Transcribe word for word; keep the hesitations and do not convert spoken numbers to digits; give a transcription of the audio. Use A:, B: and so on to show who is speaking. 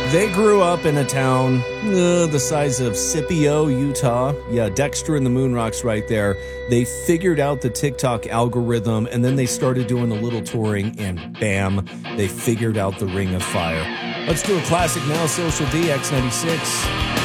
A: They grew up in a town uh, the size of Scipio, Utah. Yeah, Dexter and the Moon Rocks right there. They figured out the TikTok algorithm, and then they started doing a little touring, and bam, they figured out the Ring of Fire. Let's do a classic now, Social D, X ninety-six.